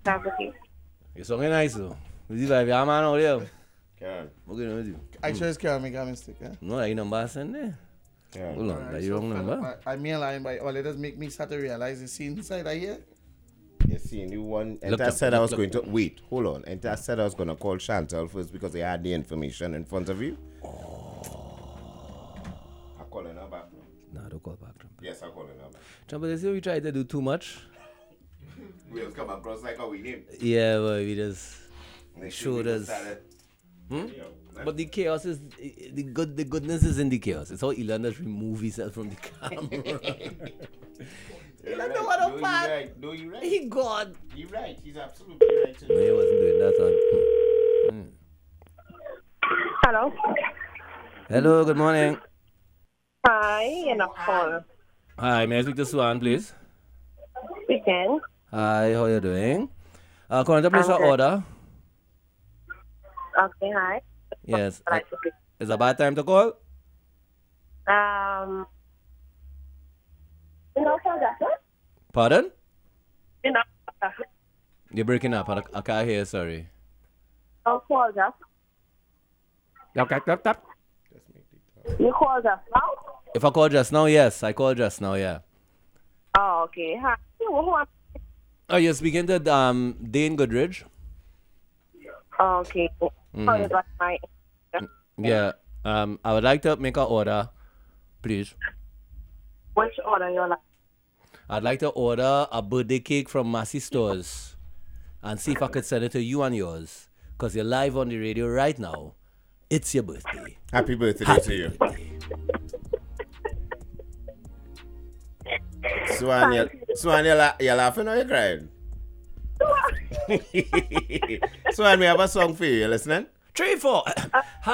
That's okay. You're singing nice though. Is it like your man out there? Karen. Okay, no, with you. I just can't make a mistake. Eh? No, that your number send there. Karen. Hold on, Alright, that so your wrong fed up, number. I mean, line by all it does make me start to realize the scene inside of here. You see, you one. Look And I up, said I was look going to wait. Hold on. And I said I was going to call Chantal first because they had the information in front of you. I'm calling her back. Nah, don't call back, Trump. Yes, I'm calling her back. Trump, they say we try to do too much. We have come across like how we name. Yeah, but we just They showed us. Hmm? But the chaos is the goodness is in the chaos. It's how Elon does remove himself from the camera. Elon know what I'm No, you're right. No, you're right. He gone. You're right. He's absolutely right. No, he wasn't doing that on. Hello. Hello, good morning. Hi, in a call. Hi, may I speak to Swan, please? Weekend. Hi, how you doing? Calling to place I'm an good. order. Okay, hi. Yes. Right. Is a bad time to call? You know, call that. Pardon? You know, You're breaking up. I can't hear, sorry. I'll call that. Tap. You call that now? If I call just now, yes. I called just now, yeah. Oh, okay. Hi. Who am- Oh, you're speaking to Dane Goodridge? Okay. How you got my... Yeah. I would like to make an order, please. Which order you like? I'd like to order a birthday cake from Massey Stores and see if I could send it to you and yours. Because you're live on the radio right now. It's your birthday. Happy birthday to you. Swan, you're laughing or you're crying? Swan, we have a song for you. You listening? 3, 4.